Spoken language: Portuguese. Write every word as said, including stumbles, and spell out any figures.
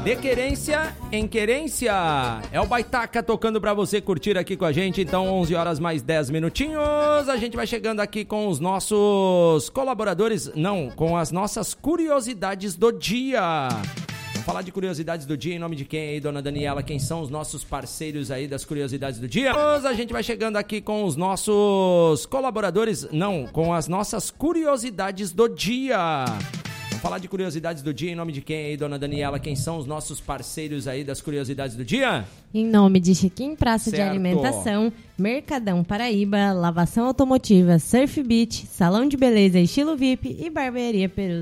De querência em querência. É o Baitaca tocando pra você curtir aqui com a gente. Então, onze horas mais dez minutinhos. A gente vai chegando aqui com os nossos colaboradores. Não, com as nossas curiosidades do dia. Vamos falar de curiosidades do dia em nome de quem aí, dona Daniela? Quem são os nossos parceiros aí das curiosidades do dia? A gente vai chegando aqui com os nossos colaboradores. Não, com as nossas curiosidades do dia. Falar de curiosidades do dia em nome de quem aí, dona Daniela? Quem são os nossos parceiros aí das curiosidades do dia? Em nome de Chiquim Praça Certo. de Alimentação, Mercadão Paraíba, Lavação Automotiva, Surf Beach, Salão de Beleza Estilo V I P e Barbearia Peru.